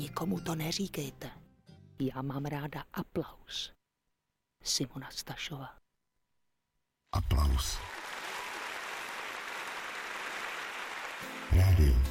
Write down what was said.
Nikomu to neříkejte. Já mám ráda aplaus. Simona Stašová. Aplaus. Rádio